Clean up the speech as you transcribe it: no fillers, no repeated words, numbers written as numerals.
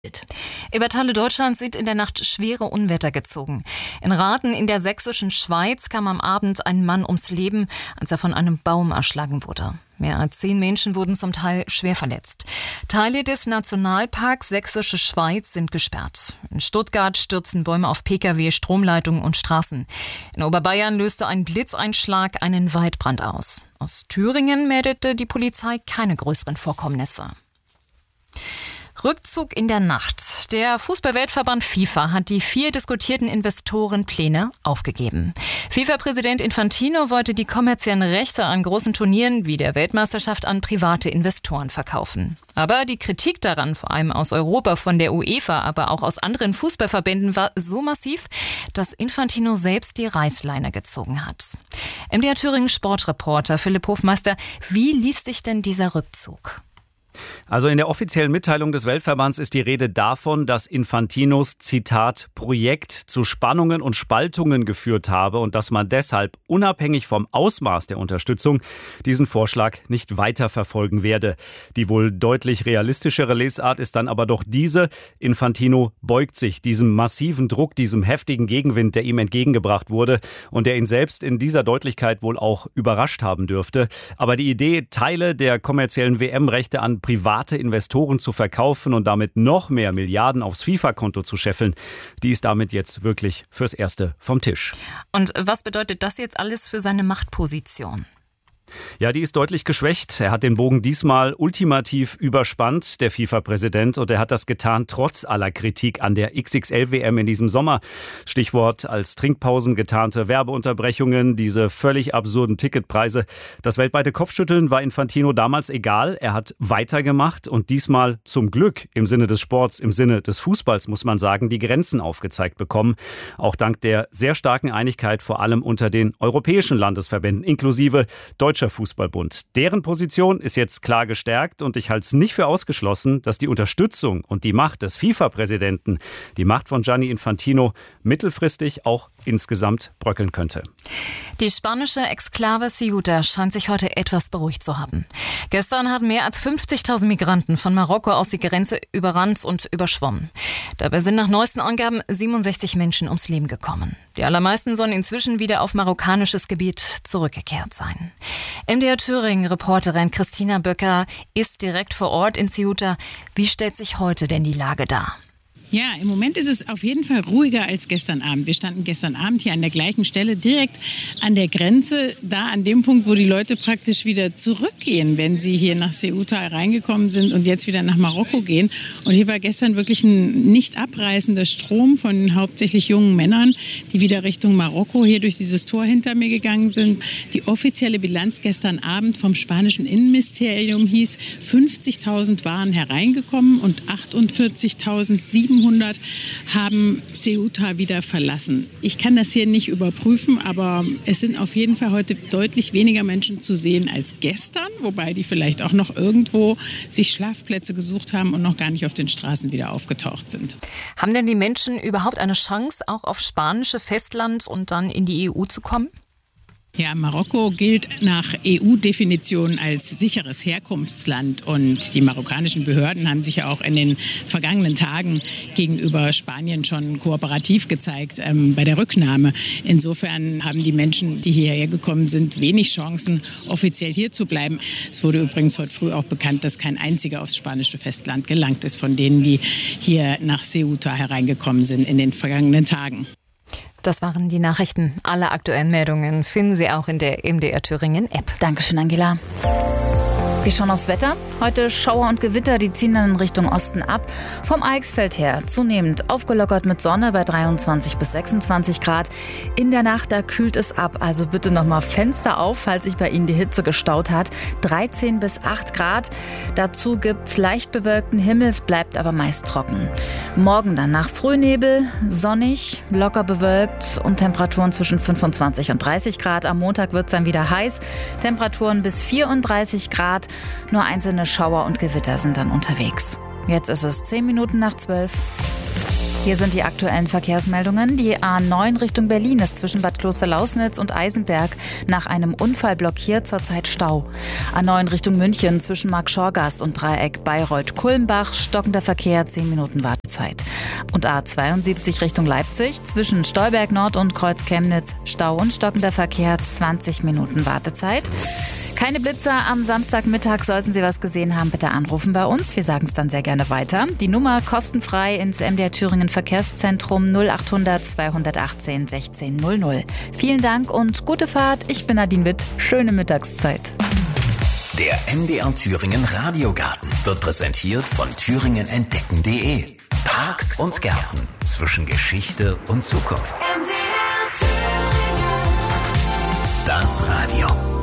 Über Teile Deutschlands sind in der Nacht schwere Unwetter gezogen. In Rathen in der sächsischen Schweiz kam am Abend ein Mann ums Leben, als er von einem Baum erschlagen wurde. Mehr als 10 Menschen wurden zum Teil schwer verletzt. Teile des Nationalparks Sächsische Schweiz sind gesperrt. In Stuttgart stürzen Bäume auf Pkw, Stromleitungen und Straßen. In Oberbayern löste ein Blitzeinschlag einen Waldbrand aus. Aus Thüringen meldete die Polizei keine größeren Vorkommnisse. Rückzug in der Nacht. Der Fußball-Weltverband FIFA hat die 4 diskutierten Investorenpläne aufgegeben. FIFA-Präsident Infantino wollte die kommerziellen Rechte an großen Turnieren wie der Weltmeisterschaft an private Investoren verkaufen. Aber die Kritik daran, vor allem aus Europa, von der UEFA, aber auch aus anderen Fußballverbänden, war so massiv, dass Infantino selbst die Reißleine gezogen hat. MDR Thüringen Sportreporter Philipp Hofmeister, wie liest sich denn dieser Rückzug? Also in der offiziellen Mitteilung des Weltverbands ist die Rede davon, dass Infantinos, Zitat, Projekt zu Spannungen und Spaltungen geführt habe und dass man deshalb unabhängig vom Ausmaß der Unterstützung diesen Vorschlag nicht weiterverfolgen werde. Die wohl deutlich realistischere Lesart ist dann aber doch diese: Infantino beugt sich diesem massiven Druck, diesem heftigen Gegenwind, der ihm entgegengebracht wurde und der ihn selbst in dieser Deutlichkeit wohl auch überrascht haben dürfte. Aber die Idee, Teile der kommerziellen WM-Rechte an private Investoren zu verkaufen und damit noch mehr Milliarden aufs FIFA-Konto zu scheffeln, die ist damit jetzt wirklich fürs Erste vom Tisch. Und was bedeutet das jetzt alles für seine Machtposition? Ja, die ist deutlich geschwächt. Er hat den Bogen diesmal ultimativ überspannt, der FIFA-Präsident, und er hat das getan trotz aller Kritik an der XXL-WM in diesem Sommer. Stichwort als Trinkpausen getarnte Werbeunterbrechungen, diese völlig absurden Ticketpreise. Das weltweite Kopfschütteln war Infantino damals egal. Er hat weitergemacht und diesmal zum Glück im Sinne des Sports, im Sinne des Fußballs, muss man sagen, die Grenzen aufgezeigt bekommen. Auch dank der sehr starken Einigkeit vor allem unter den europäischen Landesverbänden, inklusive Deutscher Fußballbund. Deren Position ist jetzt klar gestärkt und ich halte es nicht für ausgeschlossen, dass die Unterstützung und die Macht des FIFA-Präsidenten, die Macht von Gianni Infantino, mittelfristig auch insgesamt bröckeln könnte. Die spanische Exklave Ceuta scheint sich heute etwas beruhigt zu haben. Gestern haben mehr als 50.000 Migranten von Marokko aus die Grenze überrannt und überschwommen. Dabei sind nach neuesten Angaben 67 Menschen ums Leben gekommen. Die allermeisten sollen inzwischen wieder auf marokkanisches Gebiet zurückgekehrt sein. MDR Thüringen-Reporterin Christina Böcker ist direkt vor Ort in Ceuta. Wie stellt sich heute denn die Lage dar? Ja, im Moment ist es auf jeden Fall ruhiger als gestern Abend. Wir standen gestern Abend hier an der gleichen Stelle, direkt an der Grenze, da an dem Punkt, wo die Leute praktisch wieder zurückgehen, wenn sie hier nach Ceuta reingekommen sind und jetzt wieder nach Marokko gehen. Und hier war gestern wirklich ein nicht abreißender Strom von hauptsächlich jungen Männern, die wieder Richtung Marokko hier durch dieses Tor hinter mir gegangen sind. Die offizielle Bilanz gestern Abend vom spanischen Innenministerium hieß, 50.000 waren hereingekommen und 48.700 haben Ceuta wieder verlassen. Ich kann das hier nicht überprüfen, aber es sind auf jeden Fall heute deutlich weniger Menschen zu sehen als gestern, wobei die vielleicht auch noch irgendwo sich Schlafplätze gesucht haben und noch gar nicht auf den Straßen wieder aufgetaucht sind. Haben denn die Menschen überhaupt eine Chance, auch auf spanische Festland und dann in die EU zu kommen? Ja, Marokko gilt nach EU-Definition als sicheres Herkunftsland und die marokkanischen Behörden haben sich ja auch in den vergangenen Tagen gegenüber Spanien schon kooperativ gezeigt bei der Rücknahme. Insofern haben die Menschen, die hierher gekommen sind, wenig Chancen, offiziell hier zu bleiben. Es wurde übrigens heute früh auch bekannt, dass kein einziger aufs spanische Festland gelangt ist von denen, die hier nach Ceuta hereingekommen sind in den vergangenen Tagen. Das waren die Nachrichten. Alle aktuellen Meldungen finden Sie auch in der MDR Thüringen App. Dankeschön, Angela. Wir schauen aufs Wetter. Heute Schauer und Gewitter, die ziehen dann in Richtung Osten ab. Vom Eichsfeld her zunehmend aufgelockert mit Sonne bei 23 bis 26 Grad. In der Nacht, da kühlt es ab. Also bitte nochmal Fenster auf, falls sich bei Ihnen die Hitze gestaut hat. 13 bis 8 Grad. Dazu gibt's leicht bewölkten Himmel, es bleibt aber meist trocken. Morgen dann nach Frühnebel, sonnig, locker bewölkt und Temperaturen zwischen 25 und 30 Grad. Am Montag wird's dann wieder heiß. Temperaturen bis 34 Grad. Nur einzelne Schauer und Gewitter sind dann unterwegs. Jetzt ist es 10 Minuten nach 12. Hier sind die aktuellen Verkehrsmeldungen. Die A9 Richtung Berlin ist zwischen Bad Klosterlausnitz und Eisenberg nach einem Unfall blockiert, zurzeit Stau. A9 Richtung München zwischen Marktschorgast und Dreieck Bayreuth-Kulmbach, stockender Verkehr, 10 Minuten Wartezeit. Und A72 Richtung Leipzig zwischen Stolberg Nord und Kreuz Chemnitz, Stau und stockender Verkehr, 20 Minuten Wartezeit. Keine Blitzer am Samstagmittag. Sollten Sie was gesehen haben, bitte anrufen bei uns. Wir sagen es dann sehr gerne weiter. Die Nummer kostenfrei ins MDR Thüringen Verkehrszentrum 0800 218 1600. Vielen Dank und gute Fahrt. Ich bin Nadine Witt. Schöne Mittagszeit. Der MDR Thüringen Radiogarten wird präsentiert von thüringenentdecken.de. Parks und Gärten zwischen Geschichte und Zukunft. MDR Thüringen. Das Radio.